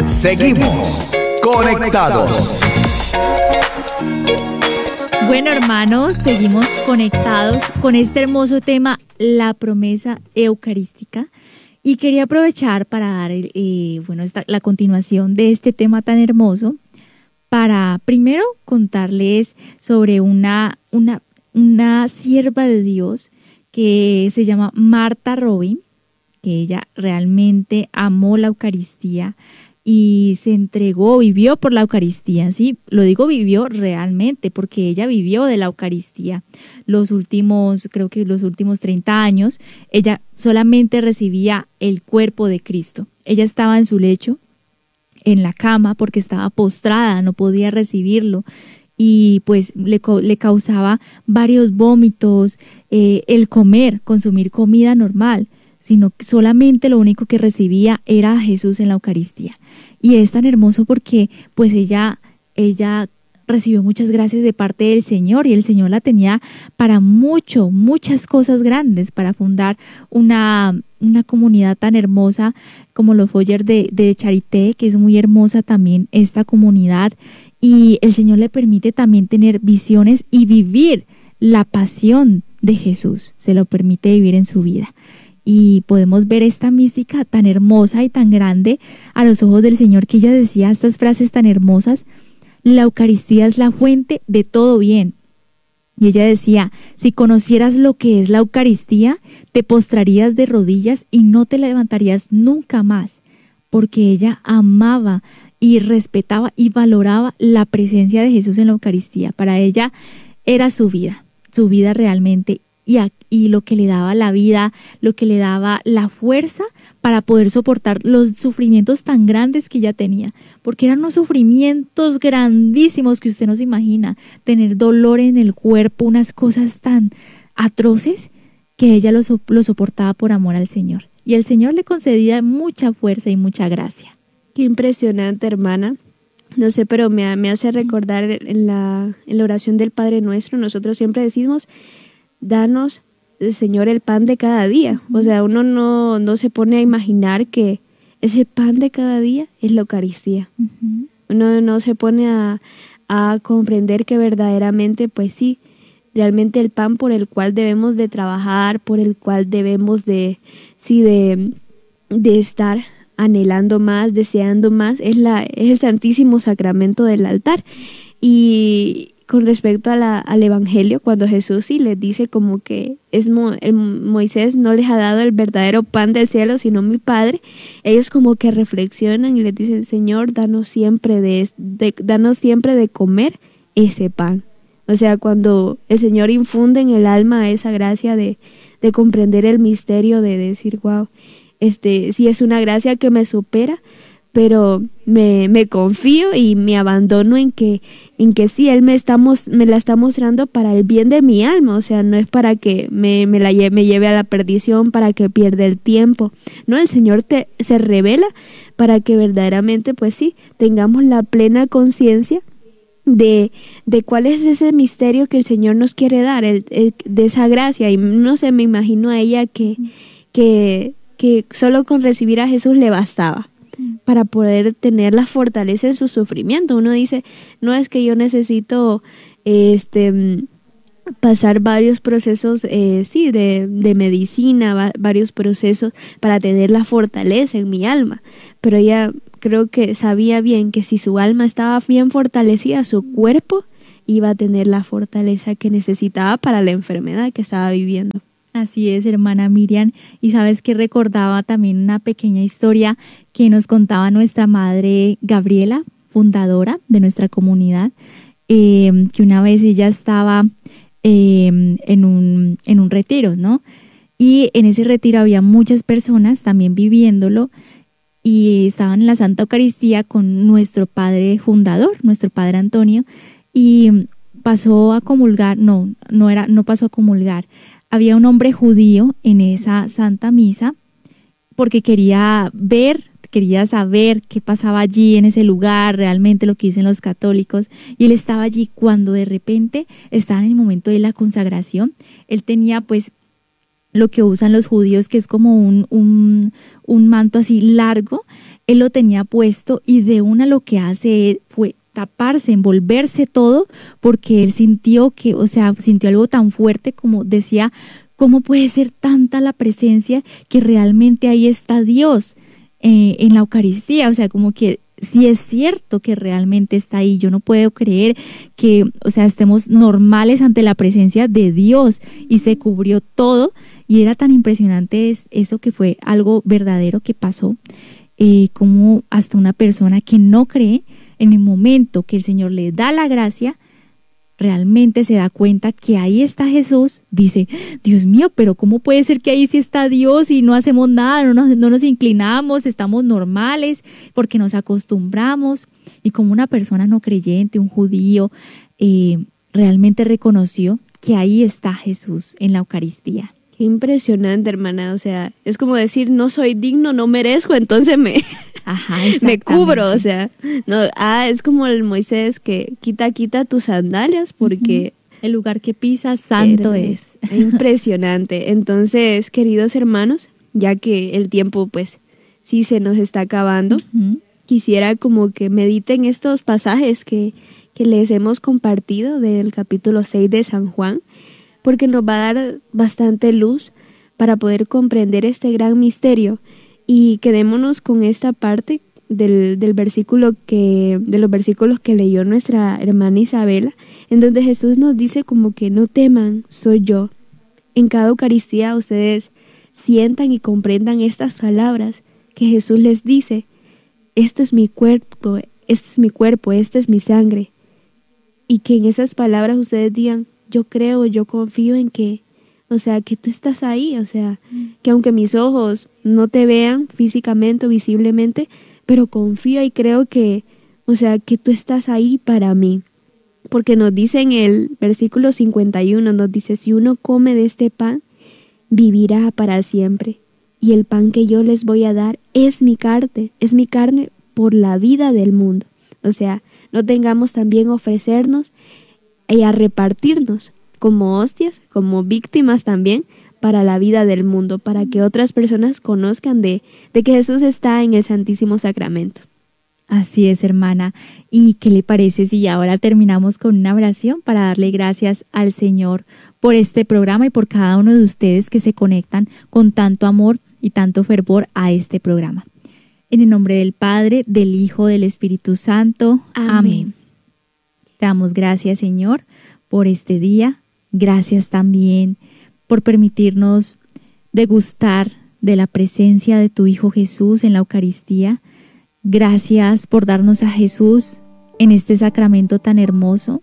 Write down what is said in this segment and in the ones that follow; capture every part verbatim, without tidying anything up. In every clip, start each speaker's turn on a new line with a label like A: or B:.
A: Seguimos conectados.
B: Bueno, hermanos, seguimos conectados con este hermoso tema, la promesa eucarística. Y quería aprovechar para dar eh, bueno, esta, la continuación de este tema tan hermoso, para primero contarles sobre una, una, una sierva de Dios que se llama Martha Robin, que ella realmente amó la Eucaristía y se entregó, vivió por la Eucaristía, ¿sí? Lo digo vivió realmente porque ella vivió de la Eucaristía. Los últimos, creo que los últimos treinta años, ella solamente recibía el cuerpo de Cristo. Ella estaba en su lecho, en la cama, porque estaba postrada, no podía recibirlo. Y pues le, le causaba varios vómitos, eh, el comer, consumir comida normal, sino que solamente lo único que recibía era a Jesús en la Eucaristía. Y es tan hermoso porque pues ella, ella recibió muchas gracias de parte del Señor y el Señor la tenía para mucho, muchas cosas grandes, para fundar una, una comunidad tan hermosa como los Foyer de, de Charité, que es muy hermosa también esta comunidad. Y el Señor le permite también tener visiones y vivir la pasión de Jesús, se lo permite vivir en su vida. Y podemos ver esta mística tan hermosa y tan grande a los ojos del Señor, que ella decía estas frases tan hermosas: la Eucaristía es la fuente de todo bien. Y ella decía: si conocieras lo que es la Eucaristía, te postrarías de rodillas y no te levantarías nunca más, porque ella amaba y respetaba y valoraba la presencia de Jesús en la Eucaristía. Para ella era su vida, su vida realmente. Y, a, y lo que le daba la vida, lo que le daba la fuerza para poder soportar los sufrimientos tan grandes que ella tenía, porque eran unos sufrimientos grandísimos que usted no se imagina, tener dolor en el cuerpo, unas cosas tan atroces que ella lo, lo soportaba por amor al Señor. Y el Señor le concedía mucha fuerza y mucha gracia.
C: Qué impresionante, hermana. No sé, pero me, me hace recordar en la, en la oración del Padre Nuestro, nosotros siempre decimos: danos, Señor, el pan de cada día. O sea, uno no, no se pone a imaginar que ese pan de cada día es la Eucaristía. Uh-huh. Uno no se pone a, a comprender que verdaderamente, pues sí, realmente el pan por el cual debemos de trabajar, por el cual debemos de, sí, de, de estar anhelando más, deseando más, es, la, es el Santísimo Sacramento del altar. Y con respecto a la, al Evangelio, cuando Jesús sí les dice como que es Mo, el Moisés no les ha dado el verdadero pan del cielo, sino mi Padre, ellos como que reflexionan y les dicen: Señor, danos siempre de, de, danos siempre de comer ese pan. O sea, cuando el Señor infunde en el alma esa gracia de, de comprender el misterio, de decir, wow, este, sí es una gracia que me supera, pero me, me confío y me abandono en que, en que sí, Él me, está, me la está mostrando para el bien de mi alma. O sea, no es para que me, me, la lleve, me lleve a la perdición, para que pierda el tiempo. No, el Señor te, se revela para que verdaderamente, pues sí, tengamos la plena conciencia de, de cuál es ese misterio que el Señor nos quiere dar, el, el, de esa gracia. Y no sé, me imagino a ella que, que, que solo con recibir a Jesús le bastaba para poder tener la fortaleza en su sufrimiento. Uno dice, no es que yo necesito este pasar varios procesos, eh, sí, de, de medicina, va, varios procesos para tener la fortaleza en mi alma, pero ella creo que sabía bien que si su alma estaba bien fortalecida, su cuerpo iba a tener la fortaleza que necesitaba para la enfermedad que estaba viviendo.
B: Así es, hermana Miriam. Y sabes que recordaba también una pequeña historia que nos contaba nuestra madre Gabriela, fundadora de nuestra comunidad, eh, que una vez ella estaba eh, en un, en un retiro, ¿no? Y en ese retiro había muchas personas también viviéndolo y estaban en la Santa Eucaristía con nuestro padre fundador, nuestro padre Antonio, y pasó a comulgar, no, no era, no pasó a comulgar. Había un hombre judío en esa Santa Misa porque quería ver, quería saber qué pasaba allí en ese lugar, realmente lo que dicen los católicos, y él estaba allí cuando de repente estaba en el momento de la consagración. Él tenía pues lo que usan los judíos, que es como un, un, un manto así largo, él lo tenía puesto y de una lo que hace él fue taparse, envolverse todo, porque él sintió que, o sea, sintió algo tan fuerte como decía, ¿cómo puede ser tanta la presencia que realmente ahí está Dios eh, en la Eucaristía? O sea, como que sí es cierto que realmente está ahí. Yo no puedo creer que, o sea, estemos normales ante la presencia de Dios, y se cubrió todo y era tan impresionante eso, que fue algo verdadero que pasó, eh, como hasta una persona que no cree, en el momento que el Señor le da la gracia, realmente se da cuenta que ahí está Jesús. Dice, Dios mío, pero ¿cómo puede ser que ahí sí está Dios y no hacemos nada, no nos, no nos inclinamos, estamos normales, porque nos acostumbramos? Y como una persona no creyente, un judío, eh, realmente reconoció que ahí está Jesús en la Eucaristía.
C: Qué impresionante, hermana. O sea, es como decir, no soy digno, no merezco, entonces me,
B: Ajá,
C: me cubro. O sea, no, ah, es como el Moisés que quita, quita tus sandalias porque...
B: Uh-huh. El lugar que pisas, santo
C: es.
B: es.
C: Impresionante. Entonces, queridos hermanos, ya que el tiempo pues sí se nos está acabando, uh-huh. quisiera como que mediten estos pasajes que, que les hemos compartido del capítulo seis de San Juan, porque nos va a dar bastante luz para poder comprender este gran misterio. Y quedémonos con esta parte del, del versículo que, de los versículos que leyó nuestra hermana Isabela, en donde Jesús nos dice como que no teman, soy yo. En cada Eucaristía ustedes sientan y comprendan estas palabras que Jesús les dice: esto es mi cuerpo, este es mi cuerpo, esta es mi sangre. Y que en esas palabras ustedes digan, yo creo, yo confío en que, o sea, que tú estás ahí, o sea, que aunque mis ojos no te vean físicamente o visiblemente, pero confío y creo que, o sea, que tú estás ahí para mí. Porque nos dice en el versículo cincuenta y uno, nos dice, si uno come de este pan, vivirá para siempre. Y el pan que yo les voy a dar es mi carne, es mi carne por la vida del mundo. O sea, no tengamos también ofrecernos y a repartirnos como hostias, como víctimas también para la vida del mundo, para que otras personas conozcan de, de que Jesús está en el Santísimo Sacramento.
B: Así es, hermana. ¿Y qué le parece si ahora terminamos con una oración para darle gracias al Señor por este programa y por cada uno de ustedes que se conectan con tanto amor y tanto fervor a este programa? En el nombre del Padre, del Hijo, del Espíritu Santo. Amén. Amén. Te damos gracias, Señor, por este día. Gracias también por permitirnos degustar de la presencia de tu Hijo Jesús en la Eucaristía. Gracias por darnos a Jesús en este sacramento tan hermoso.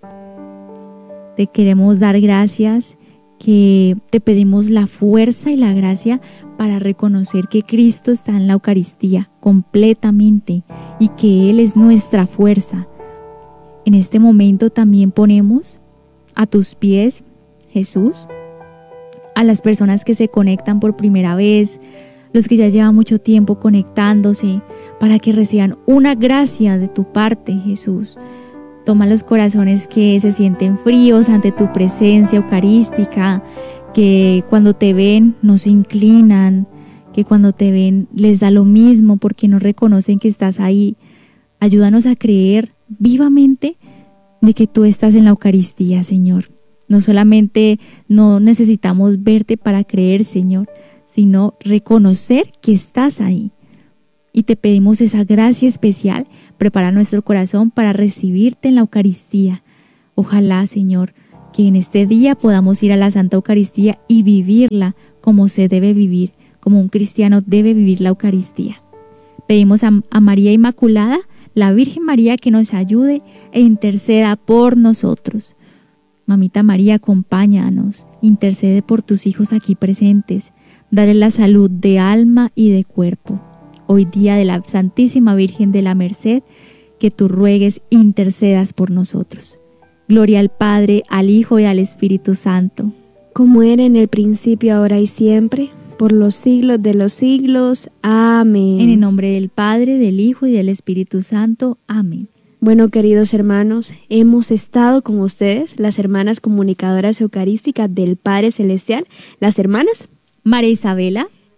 B: Te queremos dar gracias, que te pedimos la fuerza y la gracia para reconocer que Cristo está en la Eucaristía completamente y que Él es nuestra fuerza. En este momento también ponemos a tus pies, Jesús, a las personas que se conectan por primera vez, los que ya llevan mucho tiempo conectándose, para que reciban una gracia de tu parte, Jesús. Toma los corazones que se sienten fríos ante tu presencia eucarística, que cuando te ven no se inclinan, que cuando te ven les da lo mismo porque no reconocen que estás ahí. Ayúdanos a creer vivamente de que tú estás en la Eucaristía, Señor. No solamente no necesitamos verte para creer, Señor, sino reconocer que estás ahí. Y te pedimos esa gracia especial. Prepara nuestro corazón para recibirte en la Eucaristía. Ojalá, Señor, que en este día podamos ir a la Santa Eucaristía y vivirla como se debe vivir, como un cristiano debe vivir la Eucaristía. Pedimos a, a María Inmaculada, la Virgen María, que nos ayude e interceda por nosotros. Mamita María, acompáñanos, intercede por tus hijos aquí presentes, dale la salud de alma y de cuerpo. Hoy día de la Santísima Virgen de la Merced, que tú ruegues, intercedas por nosotros. Gloria al Padre, al Hijo y al Espíritu Santo.
C: Como era en el principio, ahora y siempre, por los siglos de los siglos. Amén.
B: En el nombre del Padre, del Hijo y del Espíritu Santo. Amén.
C: Bueno, queridos hermanos, hemos estado con ustedes, las hermanas comunicadoras eucarísticas del Padre Celestial, las hermanas
B: María Isabela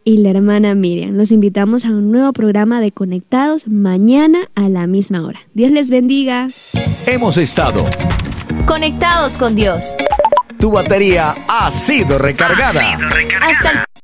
C: y la hermana Miriam. Los invitamos a un nuevo programa de Conectados mañana a la misma hora. Dios les bendiga.
A: Hemos estado
D: Conectados con Dios.
A: Tu batería ha sido recargada.
D: Hasta el